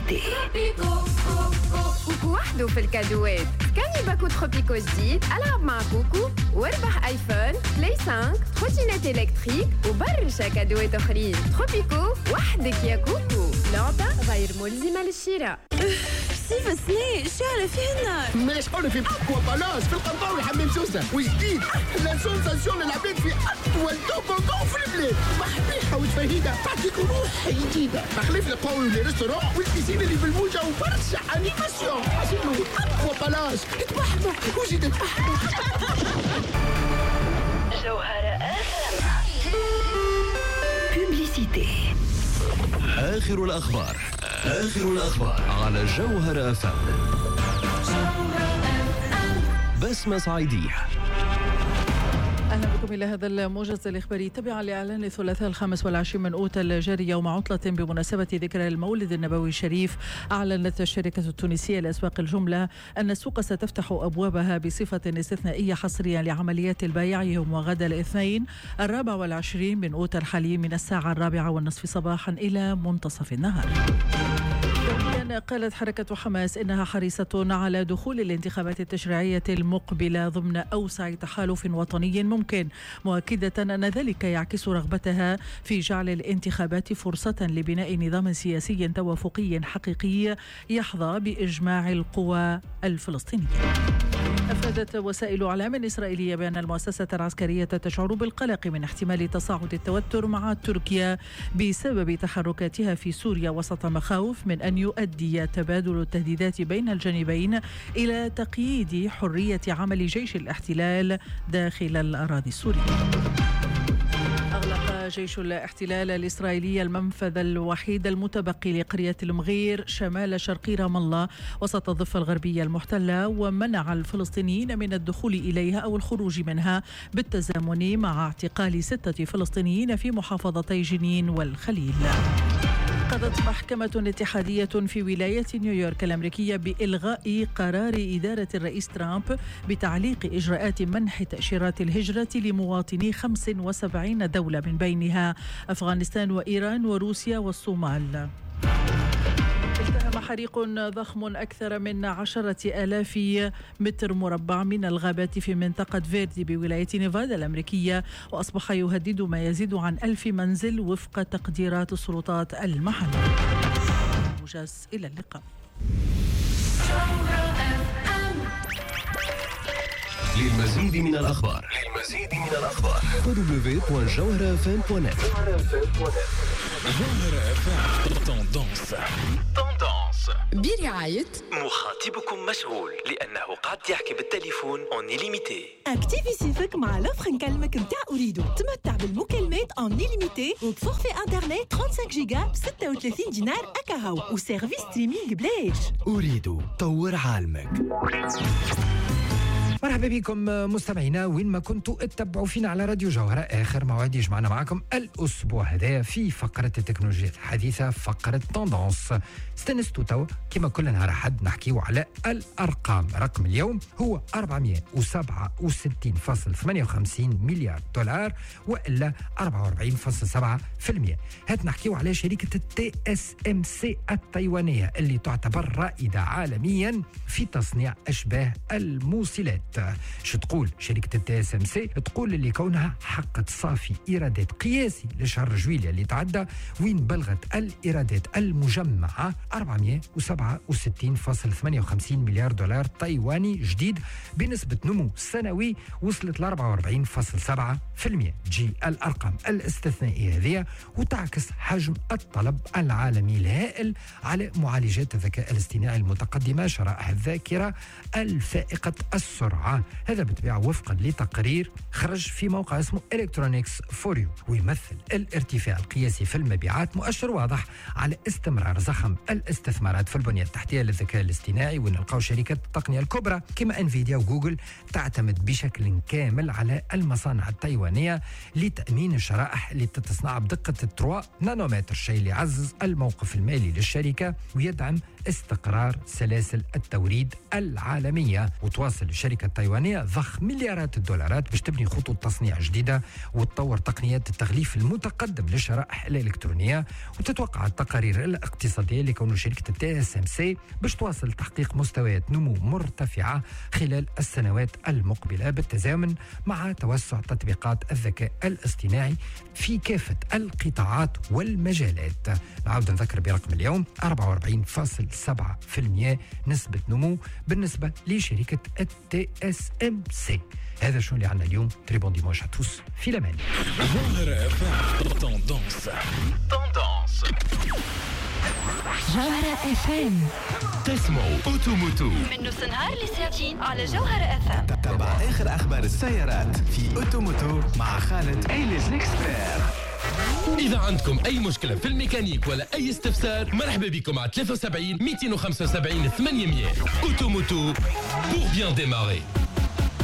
Publicité. كوكو وحده في الكادوات. كان باكو تروبيكو جديد ألعب مع كوكو واربح آيفون بلاي 5 تروتينات إلكتريك وبرشا كادوات أخرين. تروبيكو وحدك يا كوكو، لعبة غير ملزمة للشراء. سيف سني شعر فينا ماش قولي في أقوى بلاص في القنطرة والحمام سوسة وجديد أحلى سونساسيون للعباد في أطول توبوغون في البلاد. صحيحة وتفهيدة تعطيك روح جديدة. تخليف القوي للريستوران والبيسين اللي بالموجة وبرشا أنيماسيون. عشان أقوى بلاص تبحبح وزيد تبحبح. جوهرة FM. Publicité. آخر الأخبار على جوهرة FM. بسمة صعيدية. أهلا بكم إلى هذا الموجز الإخباري. تبعا لإعلان الثلاثاء 25 من أوت الجاري يوم عطلة بمناسبة ذكرى المولد النبوي الشريف، أعلنت الشركة التونسية لأسواق الجملة أن السوق ستفتح أبوابها بصفة استثنائية حصريا لعمليات البيع يوم غدا الاثنين 24 من أوت الحالي من الساعة 4:30 صباحا إلى منتصف النهار. قالت حركة حماس إنها حريصة على دخول الانتخابات التشريعية المقبلة ضمن أوسع تحالف وطني ممكن، مؤكدة أن ذلك يعكس رغبتها في جعل الانتخابات فرصة لبناء نظام سياسي توافقي حقيقي يحظى بإجماع القوى الفلسطينية. أفادت وسائل إعلام إسرائيلية بأن المؤسسة العسكرية تشعر بالقلق من احتمال تصاعد التوتر مع تركيا بسبب تحركاتها في سوريا، وسط مخاوف من أن يؤدي تبادل التهديدات بين الجانبين إلى تقييد حرية عمل جيش الاحتلال داخل الأراضي السورية. أغلق جيش الاحتلال الإسرائيلي المنفذ الوحيد المتبقي لقرية المغير شمال شرقي رام الله وسط الضفة الغربية المحتلة، ومنع الفلسطينيين من الدخول إليها أو الخروج منها بالتزامن مع اعتقال 6 فلسطينيين في محافظتي جنين والخليل. قضت محكمة اتحادية في ولاية نيويورك الأمريكية بإلغاء قرار إدارة الرئيس ترامب بتعليق إجراءات منح تأشيرات الهجرة لمواطني 75 دولة من بينها أفغانستان وإيران وروسيا والصومال. التهم حريق ضخم أكثر من 10,000 متر مربع من الغابات في منطقة فيردي بولاية نيفادا الأمريكية، وأصبح يهدد ما يزيد عن 1000 منزل وفق تقديرات السلطات المحلية. موجز، إلى اللقاء. للمزيد من الأخبار www.jawharafm.net. جوهرة FM تندنس برعاية مخاطبكم مشغول لأنه قاعد يحكي بالتليفون اون ليميتي. اكتيفي سيفك مع لوفر نكلمك متاع أريدو. تمتع بالمكالمات اون ليميتي وبفورفي انترنت 35 جيجا ب 36 دينار أكاهو وسيرفيس ستريمينج بلاش. أريدو طور عالمك. مرحبا بكم مستمعينا وين ما كنتوا اتبعوا فينا على راديو جوهرة. آخر موعد يجمعنا معكم الأسبوع هذا في فقرة التكنولوجيا الحديثة، فقرة تندنس. استنستوا توا كما كل نهار أحد نحكيو على الأرقام. رقم اليوم هو 467.58 مليار دولار وإلا 44.7%. هات نحكيو على شركة TSMC التايوانية اللي تعتبر رائدة عالميا في تصنيع أشباه الموصلات. شو تقول شركة TSMC؟ تقول اللي كونها حققت صافي إيرادات قياسي لشهر جويلية اللي تعدى، وين بلغت الإيرادات المجمعة 467.58 مليار دولار تايواني جديد بنسبة نمو سنوي وصلت ل 44.7%. تجي الأرقام الاستثنائية هذه وتعكس حجم الطلب العالمي الهائل على معالجات الذكاء الاصطناعي المتقدمة، شرائح الذاكرة الفائقة السرعة. هذا بالطبيعة وفقا لتقرير خرج في موقع اسمه Electronics for You، ويمثل الارتفاع القياسي في المبيعات مؤشر واضح على استمرار زخم الاستثمارات في البنية التحتية للذكاء الاصطناعي. ونلقاو شركات التقنية الكبرى كما انفيديا وجوجل تعتمد بشكل كامل على المصانع التايوانية لتأمين الشرائح اللي تتصنع بدقة 3 نانومتر، الشيء اللي يعزز الموقف المالي للشركة ويدعم استقرار سلاسل التوريد العالمية. وتواصل شركة التايوانية ضخ مليارات الدولارات باش تبني خطوط تصنيع جديدة وتطور تقنيات التغليف المتقدم للشرائح الإلكترونية. وتتوقع التقارير الاقتصادية لكون شركة TSMC باش تواصل تحقيق مستويات نمو مرتفعة خلال السنوات المقبلة بالتزامن مع توسع تطبيقات الذكاء الاصطناعي في كافة القطاعات والمجالات. نعود نذكر برقم اليوم 44.7% نسبة نمو بالنسبة لشركة TSMC. هذا شو اللي عندنا اليوم. تري بون ديمونش اتوس في الامان. جوهرة FM Tendance. جوهرة FM تسمعوا أوتوموتو من نص النهار لساعتين على جوهرة FM. تابع آخر أخبار السيارات في أوتوموتو مع خالد إيليز إكسبير. إذا عندكم أي مشكلة في الميكانيك ولا أي استفسار مرحبا بكم على 73 275 800. أوتوموتو pour bien démarrer.